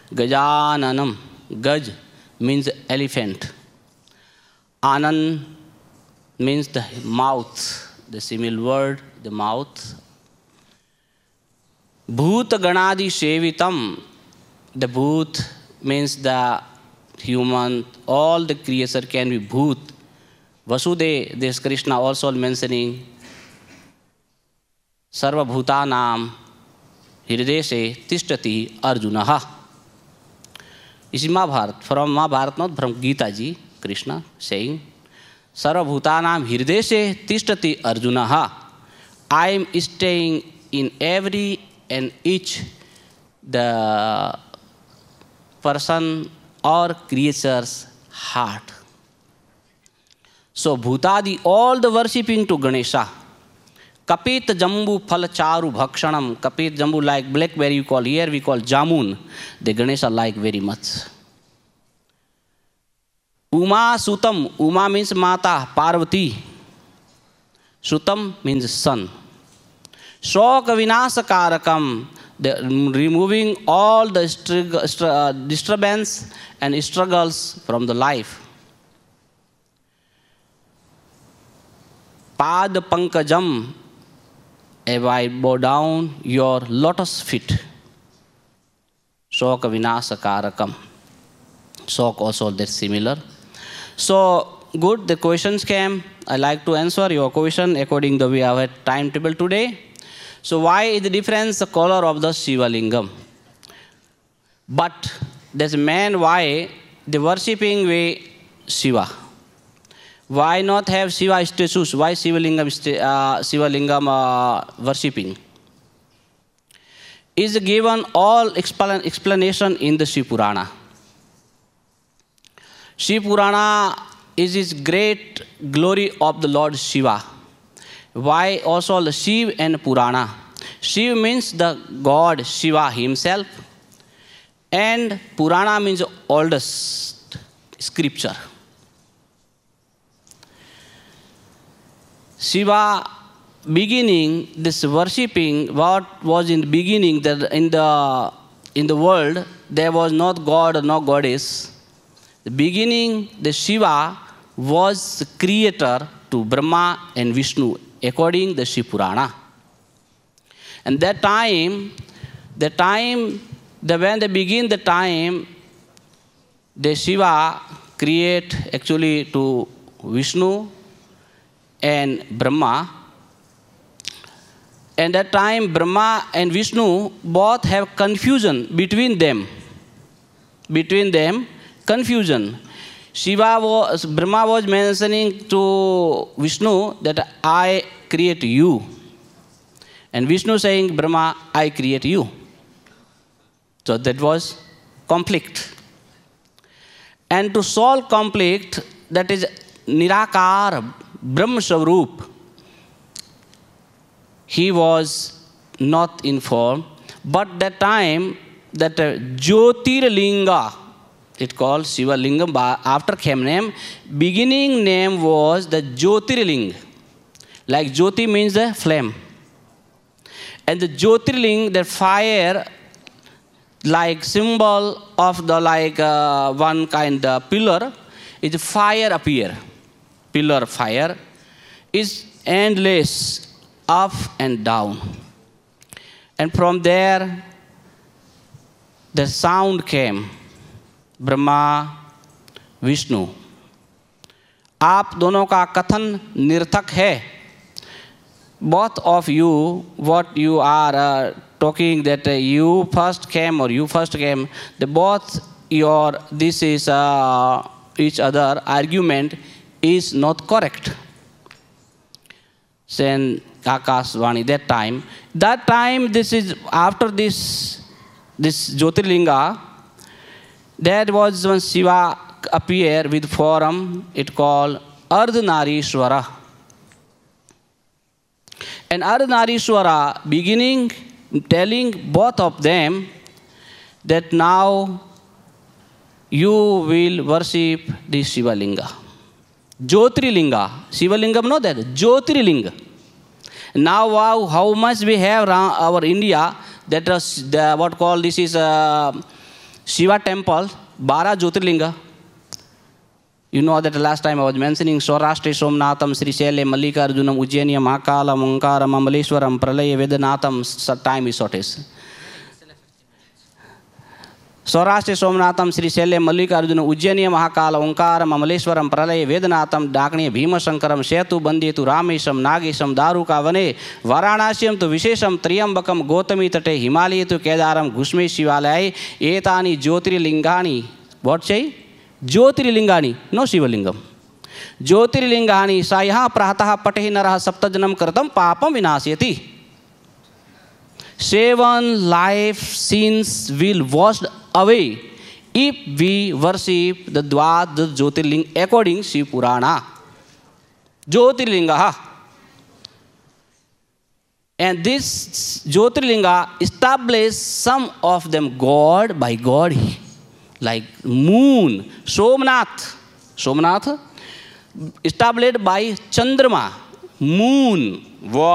Gajananam. Gaj means elephant. Anan means the mouth, the similar word, the mouth. Bhoot Ganadi Sevitam. The bhoot means the human, all the creature can be bhoot. Vasudev, this Krishna also mentioning Sarva Bhutanam Hirdeshe Tishtati Arjunaha. This is Mahabharata, from Mahabharata, not from Gita ji, Krishna saying, Sarva Bhutanam Hirdeshe Tishtati Arjunaha. I am staying in every and each the person or creature's heart. So Bhutadi, all the worshipping to Ganesha. Kapit Jambu Phalacharu Bhakshanam. Kapit Jambu like blackberry you call, here we call Jamun. The Ganesha like very much. Uma Sutam. Uma means Mata, Parvati. Sutam means sun. Shoka Vinasakarakam. Removing all the disturbance and struggles from the life. Pad Pankajam. If I bow down your lotus feet. Shoka Vinasakarakam. Shock also that's similar. So good, the questions came. I like to answer your question according to we have a timetable today. So why is the difference the color of the Shiva Lingam? But there's a man why the worshipping way Shiva. Why not have Shiva statues? Why Shiva Lingam worshipping? Is given all explanation in the Shiv Purana. Shiv Purana is his great glory of the Lord Shiva. Why also the Shiv and Purana? Shiv means the God Shiva himself, and Purana means oldest scripture. Shiva beginning this worshipping, what was in the beginning, that in the world there was not God or no goddess. The beginning, the Shiva was the creator to Brahma and Vishnu, according to the Shiv Purana. And that time, when they begin the time, the Shiva create actually to Vishnu and Brahma. And that time, Brahma and Vishnu both have confusion between them. Confusion. Brahma was mentioning to Vishnu that I create you. And Vishnu saying, Brahma, I create you. So that was conflict. And to solve conflict, that is Nirakar, Brahma Swarup, he was not informed. But that time, that Jyotirlinga, it called Shiva Lingam, after came name, beginning name was the Jyotirling. Like Jyoti means the flame. And the Jyotirling, the fire, like symbol of the one kind of pillar, is fire appear. Pillar fire is endless, up and down. And from there, the sound came. Brahma Vishnu, आप दोनों का कथन निरर्थक है. Both of you, what you are talking that you first came or you first came, the both your this is each other argument is not correct. Then Akashvani that time this is after this Jyotirlinga. That was when Shiva appeared with form, it called Ardhanarishwara. And Ardhanarishwara beginning telling both of them that now you will worship the Shiva Linga. Jyotirlinga. Shiva Lingam, no that. Jyotirlinga. Now how much we have around our India, that is what called this is Shiva temple, 12 Jyotirlinga. You know that last time I was mentioning Saurashtra, Somnatham, Srishaile, Mallikarjunam, Ujjaini, Mahakalam, Omkaram, Amaleshwaram, Pralaya, Vedanatham, time is shortage. Saurashtra, Somnatham, Srishaile, Mallikarjunam, Ujjaini, Mahakalam, Omkaram, Amaleshwaram, Pralaya, Vedanatham, Dakni, Bhima Shankaram, Setu, Bandetu, Ramesham, Nagesham, Daruka, Vane, Varanasiam to Vishesham, Triambakam, Gotami Tate, Himalaya to Kedaram, Gusme Shivalai, Etani, Jyotirlingani. What say? Jyotirlingani, no Shivalingam. Jyotirlingani, Sayaha Prahataha Patehi Naraha Saptajanam Kartam, Papam Vinasyati. 7 life sins will washed away if we worship the Dwad Jyotirling according to Shiv Purana. Jyotirlinga. And this Jyotirlinga established some of them God by God. Like moon, Somnath established by Chandrama, moon,